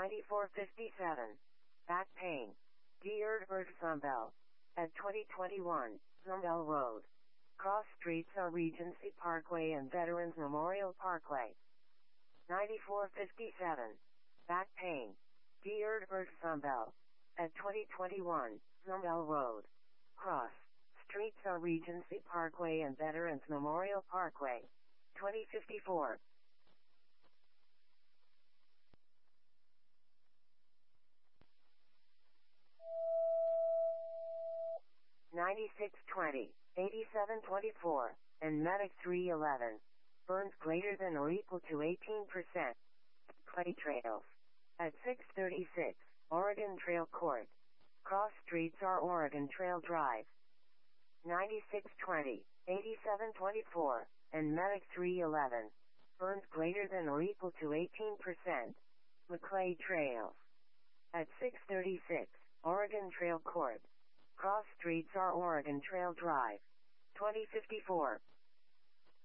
9457. Back pain. Diersburg Sunbelt. At 2021, Sunbelt Road. Cross streets are Regency Parkway and Veterans Memorial Parkway. 9457. Back pain. Diersburg Sunbelt. At 2021, Sunbelt Road. Cross streets are Regency Parkway and Veterans Memorial Parkway. 2054. 9620, 8724, and Medic 311. Burns greater than or equal to 18%. Clay Trails. At 636, Oregon Trail Court. Cross streets are Oregon Trail Drive. 9620, 8724, and Medic 311. Burns greater than or equal to 18%. McClay Trails. At 636, Oregon Trail Court. Cross streets are Oregon Trail Drive. 2054.